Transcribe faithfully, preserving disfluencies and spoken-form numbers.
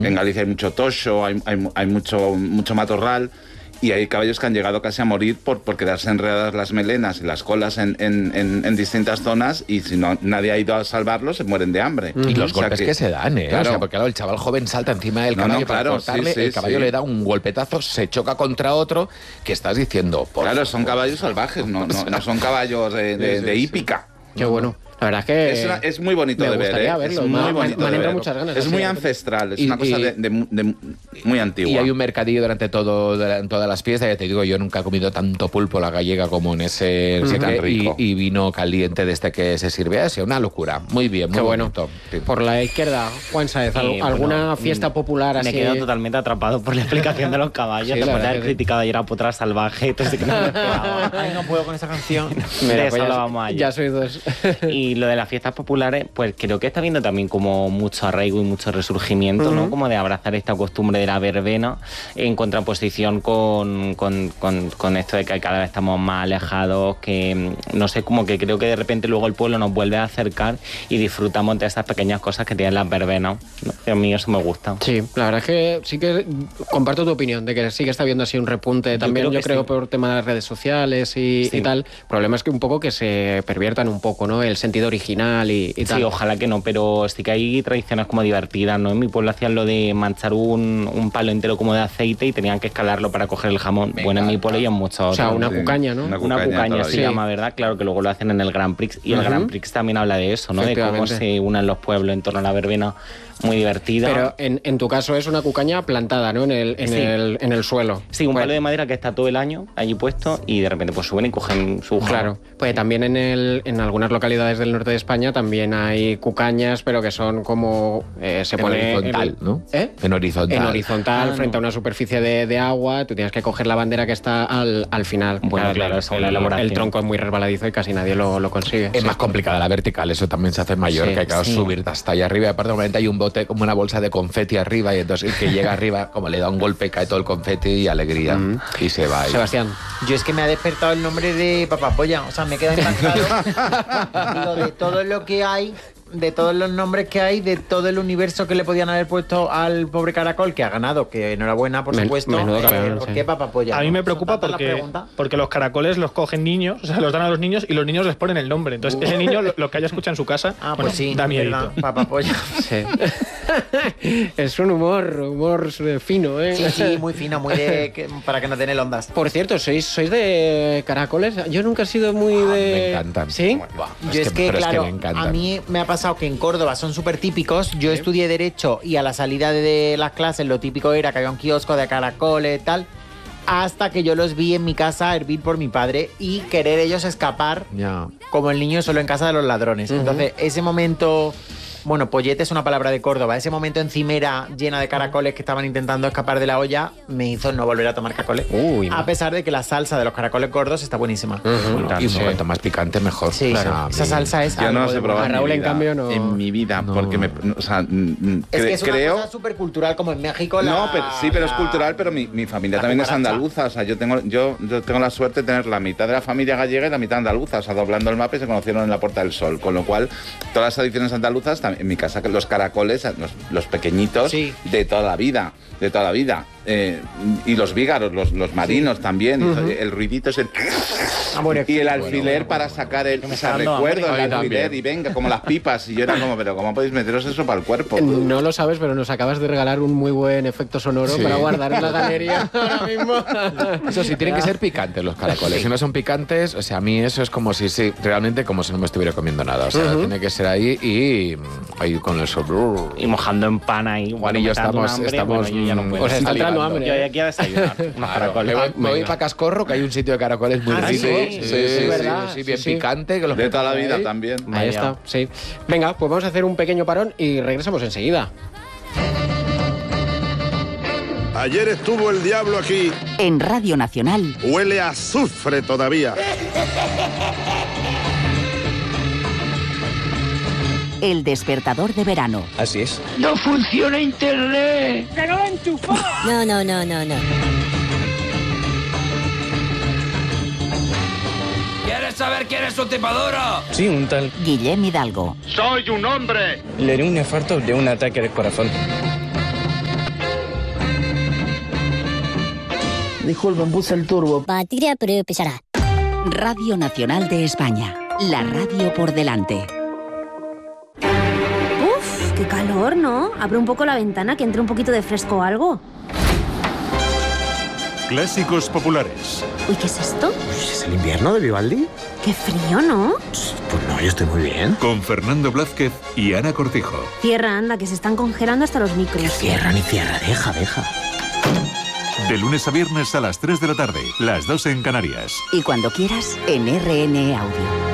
En Galicia hay mucho toxo, hay, hay, hay mucho, mucho matorral, y hay caballos que han llegado casi a morir por, por quedarse enredadas las melenas y las colas en, en, en, en distintas zonas, y si no nadie ha ido a salvarlos, se mueren de hambre. Y los o sea golpes que, que se dan, ¿eh? Claro. O sea, porque claro, el chaval joven salta encima del caballo no, no, claro, para cortarle, sí, sí, el caballo sí. le da un golpetazo, se choca contra otro, que estás diciendo... Por claro, favor. Son caballos salvajes, no, no, no son caballos de, de, sí, sí, de hípica. Sí. Qué bueno. La verdad es que... Es, una, es muy bonito de ver, ¿eh? Verlo. Es muy me, bonito me, me de ver. Muchas ganas, es muy ancestral, es y, una cosa y, de, de, de, muy antigua. Y hay un mercadillo durante todo en todas las fiestas, ya te digo, yo nunca he comido tanto pulpo a la gallega como en ese... Mm, tan rico. Y, y vino caliente de este que se sirve, es una locura. Muy bien, muy Qué bonito. Bueno. Sí. Por la izquierda, Juan Sáez, sí, ¿alguna bueno, fiesta popular así? Me quedo totalmente atrapado por la explicación de los caballos, sí, después de haber criticado ayer a Potra Salvaje, entonces que no me esperaba. Ay, no puedo con esa canción. Mira, de pues eso ya, vamos ayer. Ya soy dos. Y lo de las fiestas populares, pues creo que está viendo también como mucho arraigo y mucho resurgimiento, uh-huh. ¿no? Como de abrazar esta costumbre de la verbena en contraposición con, con, con, con esto de que cada vez estamos más alejados, que no sé, como que creo que de repente luego el pueblo nos vuelve a acercar y disfrutamos de estas pequeñas cosas que tienen las verbenas, ¿no? A mí eso me gusta. Sí, la verdad es que sí que comparto tu opinión de que sí que está viendo así un repunte también, yo creo, yo creo sí. por tema de redes sociales y, sí. y tal. El problema es que un poco que se perviertan un poco, ¿no? El sentido original y Y, y sí, ojalá que no, pero sí que hay tradiciones como divertidas, ¿no? En mi pueblo hacían lo de manchar un, un palo entero como de aceite y tenían que escalarlo para coger el jamón. Me bueno, encanta. en mi pueblo y en muchos O sea, otros. una Sí, cucaña, ¿no? Una Una cucaña, cucaña se sí. llama, ¿verdad? Claro, que luego lo hacen en el Grand Prix. Y el Uh-huh. Grand Prix también habla de eso, ¿no? De cómo se unen los pueblos en torno a la verbena. Muy divertida. Pero en, en tu caso es una cucaña plantada, ¿no? En el, en sí. el, en el suelo. Sí, un pues, palo de madera que está todo el año allí puesto y de repente pues suben y cogen su... Claro. Pues también en, el, en algunas localidades del norte de España también hay cucañas, pero que son como... Eh, se en pone... horizontal, el, ¿no? ¿Eh? En horizontal. En horizontal, ah, frente no. a una superficie de, de agua. Tú tienes que coger la bandera que está al, al final. Bueno, claro, eso el, la elaboración. el tronco es muy resbaladizo y casi nadie lo, lo consigue. Es sí. más complicada la vertical, eso también se hace en Mallorca, Sí, que hay que sí. subir hasta allá arriba. Y aparte, normalmente hay un bote como una bolsa de confeti arriba, y entonces el que llega arriba, como le da un golpe, cae todo el confeti y alegría. Mm. Y se va ahí. Sebastián. Yo es que me ha despertado el nombre de Papapolla, o sea, me queda impactado. Digo, de todo lo que hay, de todos los nombres que hay, de todo el universo que le podían haber puesto al pobre caracol, que ha ganado, que enhorabuena, por Men, supuesto. Menudo eh, sí. ¿Por qué Papapolla? A mí me preocupa ¿Son tantas las porque, preguntas? porque los caracoles los cogen niños, o sea, los dan a los niños y los niños les ponen el nombre. Entonces, Uh. ese niño, lo, lo que haya escuchado en su casa, Ah, bueno, pues sí, da verdad, miedito. Papapolla. Sí. Es un humor, humor fino, ¿eh? Sí, sí, muy fino, muy de... Que, para que no den el ondas. Por cierto, ¿sois, ¿sois de caracoles? Yo nunca he sido muy Ah, de... me encantan. ¿Sí? Buah, Yo es que, pero claro, es que me encantan. a mí me ha pasado que en Córdoba son súper típicos. Yo estudié Derecho y a la salida de las clases lo típico era que había un kiosco de caracoles y tal, hasta que yo los vi en mi casa hervir por mi padre y querer ellos escapar Ya. como el niño solo en casa de los ladrones. Uh-huh. Entonces, ese momento... Bueno, pollete es una palabra de Córdoba. Ese momento encimera llena de caracoles que estaban intentando escapar de la olla me hizo no volver a tomar caracoles. Uy, a pesar de que la salsa de los caracoles gordos está buenísima. Uh-huh. Y Sí. cuanto más picante, mejor. Sí, O sea, claro. a mí- Esa salsa es Yo no algo los he de- probado A en Raúl, mi en vida, cambio, no. en mi vida, No. porque me, o sea, mm, Es cre- que es una creo... cosa súper cultural como en México. No, la, pero, sí, pero es la- cultural, pero mi, mi familia la también es cucaracha. andaluza. O sea, yo tengo, yo, yo tengo la suerte de tener la mitad de la familia gallega y la mitad andaluza. O sea, doblando el mapa y se conocieron en la Puerta del Sol. Con lo cual, todas las tradiciones andaluzas, tam- en mi casa, que los caracoles, los, los pequeñitos, Sí. de toda la vida, de toda la vida. Eh, y los vígaros, los, los marinos también. Uh-huh. El ruidito es el... Ah, bueno, Y el bueno, alfiler bueno, para bueno, sacar el... me O sea, está dando recuerdo hambre. el A mí alfiler también. y venga, como las pipas. Y yo era como, pero ¿cómo podéis meteros eso para el cuerpo? No lo sabes, pero nos acabas de regalar un muy buen efecto sonoro Sí. para guardar en la galería ahora mismo. Eso sí, tienen que ser picantes los caracoles. Sí. Si no son picantes, o sea, a mí eso es como si, sí, realmente como si no me estuviera comiendo nada. O sea, Uh-huh. tiene que ser ahí y mm, ahí con el sobro. Y mojando en pan ahí. Juan y yo bueno, me está dando estamos, hambre, estamos bueno, yo ya no mm, puedo. Os está entrando salivando. hambre. Yo de aquí a desayunar. Unos Claro, caracoles. me voy, me voy Venga. para Cascorro, que hay un sitio de caracoles muy Ah, rico. sí, sí, sí, sí, sí, sí, verdad. sí, bien Sí, sí. picante. Que los De toda la ponen vida ahí. también. Ahí Vaya. está, sí. Venga, pues vamos a hacer un pequeño parón y regresamos enseguida. Ayer estuvo el diablo aquí. En Radio Nacional, Huele a azufre todavía. El despertador de verano. Así es. ¡No funciona internet! No, no, no, no, no. ¿Quieres saber quién es su tipadora? Sí, un tal. Guillem Hidalgo. ¡Soy un hombre! Le dio un infarto de un ataque del corazón. Disculpen, puse el turbo. Batería pero pesará. Radio Nacional de España. La radio por delante. Uf, qué calor, ¿no? Abre un poco la ventana que entre un poquito de fresco o algo. Clásicos populares. Uy, ¿qué es esto? ¿Es el invierno de Vivaldi? Qué frío, ¿no? Pues no, yo estoy muy bien. Con Fernando Blázquez y Ana Cortijo. Cierra, anda, que se están congelando hasta los micros. Que cierra ni cierra, deja, deja. De lunes a viernes a las tres de la tarde, las dos en Canarias. Y cuando quieras, en R N Audio.